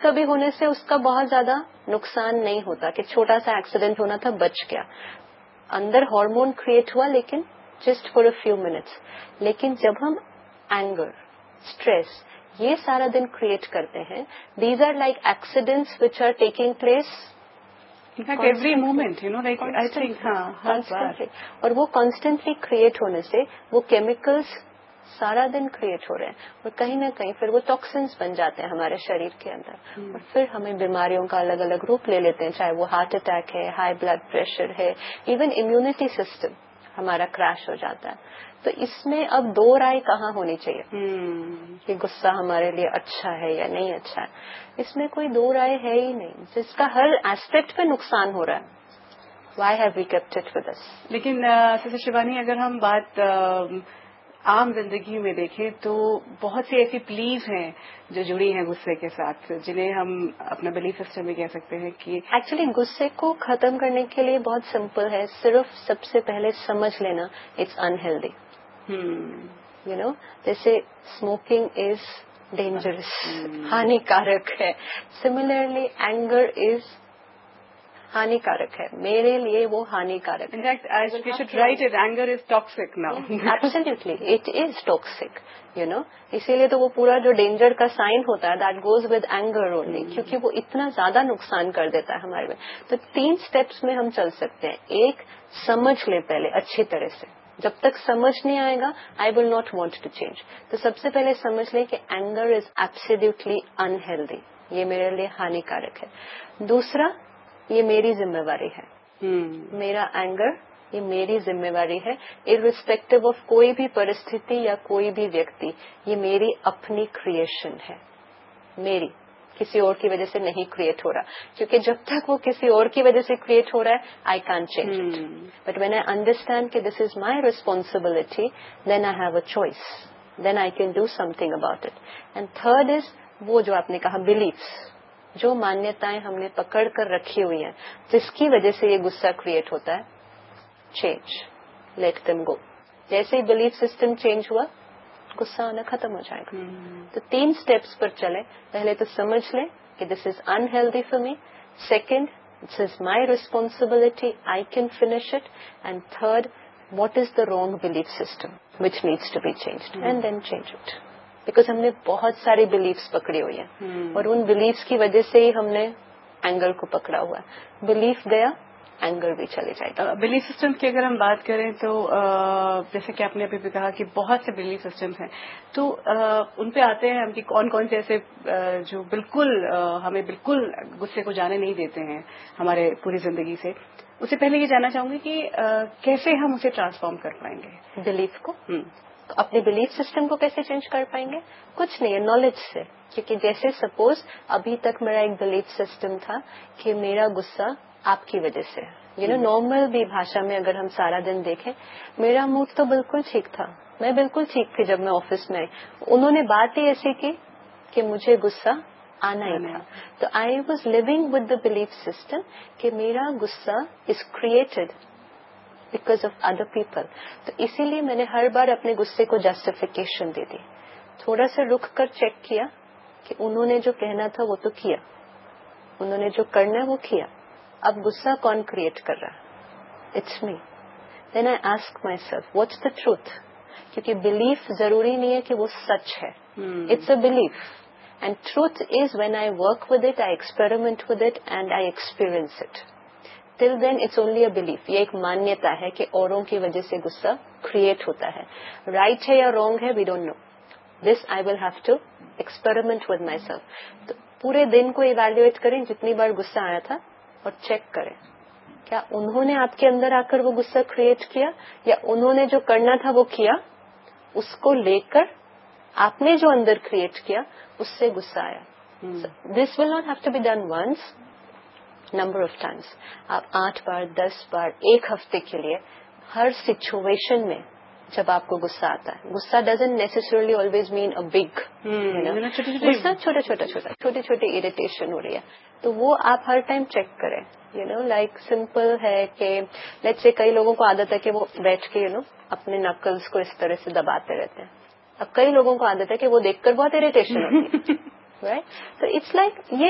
کبھی ہونے سے اس کا بہت زیادہ نقصان نہیں ہوتا کہ چھوٹا سا ایکسیڈنٹ ہونا تھا بچ گیا, اندر ہارمون کریٹ ہوا لیکن just for a few minutes. لیکن جب ہم اینگر, اسٹریس یہ سارا دن کریٹ کرتے ہیں, these are like accidents which are taking place every moment, I think, constantly. اور وہ کانسٹینٹلی کریٹ ہونے سے وہ کیمیکلز سارا دن کریٹ ہو رہے ہیں اور کہیں نہ کہیں پھر وہ ٹاکسنس بن جاتے ہیں ہمارے شریر کے اندر, اور پھر ہمیں بیماریوں کا الگ الگ روپ لے لیتے ہیں, چاہے وہ ہارٹ اٹیک ہے, ہائی بلڈ پریشر ہے, ایون امیونٹی سسٹم ہمارا کریش ہو جاتا ہے. تو اس میں اب دو رائے کہاں ہونی چاہیے کہ غصہ ہمارے لیے اچھا ہے یا نہیں اچھا ہے. اس میں کوئی دو رائے ہے ہی نہیں, جس کا ہر ایسپیکٹ پہ نقصان ہو رہا ہے. Y have we kept it with us. لیکن سسٹر شیوانی, اگر ہم بات عام زندگی میں دیکھیں تو بہت سی ایسی بلیف ہیں جو جڑی ہیں غصے کے ساتھ, جنہیں ہم اپنا بلیف سسٹم بھی کہہ سکتے ہیں کہ ایکچولی غصے کو ختم کرنے کے لیے بہت سمپل ہے, صرف سب سے پہلے سمجھ لینا اٹس انہیلدی. جیسے اسموکنگ از ڈینجرس, ہانیکارک ہے. سملرلی اینگر از ہانیکارک ہے, میرے لیے وہ ہانیکارک ہے. we should write it, anger is toxic now. Absolutely, it is toxic. اسی لیے تو وہ پورا جو ڈینجر کا سائن ہوتا ہے that goes with anger only, کیونکہ وہ اتنا زیادہ نقصان کر دیتا ہے ہمارے میں. تو 3 اسٹیپس میں ہم چل سکتے ہیں. ایک, سمجھ لیں پہلے اچھی طرح سے. جب تک سمجھ نہیں آئے گا آئی will not want to change. تو سب سے پہلے سمجھ لیں کہ اینگر از ایبسلیوٹلی انہیلدی, یہ میرے لیے ہانیکارک ہے. دوسرا, یہ میری ذمہ داری ہے. میرا اینگر یہ میری ذمہ داری ہے, ارسپیکٹو آف کوئی بھی پرستھتی یا کوئی بھی ویکتی. یہ میری اپنی کریشن ہے, میری, کسی اور کی وجہ سے نہیں کریٹ ہو رہا. کیونکہ جب تک وہ کسی اور کی وجہ سے کریٹ ہو رہا ہے I can't change it. But when I understand کہ دس از my responsibility, then I have a choice, then I can do some thing about it. And third is وہ جو آپ نے کہا بلیفس, جو مانیتائیں ہم نے پکڑ کر رکھی ہوئی ہیں جس کی وجہ سے یہ غصہ کریٹ ہوتا ہے, چینج, لیٹ دم گو. جیسے ہی بلیف سسٹم چینج ہوا غصہ آنا ختم ہو جائے گا. تو 3 اسٹیپس پر چلیں. پہلے تو سمجھ لیں کہ دس از unhealthy for me. Second, this is my responsibility, I can finish it. And third, what is the wrong belief system which needs to be changed, and then change it. Because ہم نے بہت ساری بلیفس پکڑی ہوئی ہیں اور ان beliefs کی وجہ سے ہی ہم نے اینگر کو پکڑا ہوا ہے. بلیف گیا, اینگر بھی چلے جائے گا. بلیف سسٹم کی اگر ہم بات کریں تو جیسے کہ آپ نے ابھی بھی کہا کہ بہت سے بلیف سسٹمز ہیں, تو ان پہ آتے ہیں ہم کہ کون کون سے ایسے جو بالکل ہمیں بالکل غصے کو جانے نہیں دیتے ہیں ہمارے پوری زندگی سے. اس سے پہلے یہ جاننا چاہوں گی کہ کیسے ہم اسے ٹرانسفارم کر پائیں گے بلیف کو. اپنے بلیف سسٹم کو کیسے چینج کر پائیں گے؟ کچھ نہیں ہے, نالج سے. کیونکہ جیسے سپوز ابھی تک میرا ایک بلیف سسٹم تھا کہ میرا غصہ آپ کی وجہ سے, نارمل بھی بھاشا میں اگر ہم سارا دن دیکھیں, میرا موڈ تو بالکل ٹھیک تھا, میں بالکل ٹھیک تھی جب میں آفس میں آئی. انہوں نے بات ہی ایسی کی کہ مجھے غصہ آنا ہی تھا. تو I was living with the belief system کہ میرا غصہ is created because of other people. تو اسی لیے میں نے ہر بار اپنے غصے کو جسٹیفیکیشن دے دی. تھوڑا سا رک کر چیک کیا کہ انہوں نے جو کہنا تھا وہ تو کیا, انہوں نے جو کرنا ہے وہ کیا, اب غصہ کون کریٹ کر رہا ہے؟ It's me. Then I ask my self what's the truth. کیونکہ بلیف ضروری نہیں ہے کہ وہ سچ ہے, it's a belief. And truth is when I work with it, I experiment with it and I experience it. Till then it's only a belief. یہ ایک مانیتا ہے کہ اوروں کی وجہ سے غصہ کریٹ ہوتا ہے. رائٹ ہے یا رانگ ہے, we don't know. This I will have to experiment with my self. تو پورے دن کو ایویلویٹ کریں جتنی بار غصہ آیا تھا اور چیک کریں کیا انہوں نے آپ کے اندر آ کر وہ غصہ کریٹ کیا یا انہوں نے جو کرنا تھا وہ کیا, اس کو لے کر آپ نے جو اندر کریٹ کیا اس سے غصہ آیا. دس will not have to be done once, number of Times. آپ 8 بار 10 بار ایک ہفتے کے لیے ہر سچویشن میں جب آپ کو غصہ آتا ہے, غصہ doesn't نیسیسرلی always mean a big, غصہ چھوٹی چھوٹی اریٹیشن ہو رہی ہے تو وہ آپ ہر ٹائم چیک کریں. لائک سمپل ہے کہ لیٹ سے کئی لوگوں کو عادت ہے کہ وہ بیٹھ کے اپنے نکلز کو اس طرح سے دباتے رہتے ہیں. اب کئی لوگوں کو عادت ہے کہ وہ دیکھ کر بہت اریٹیشن ہوتی ہے, رائٹ. تو اٹس لائک یہ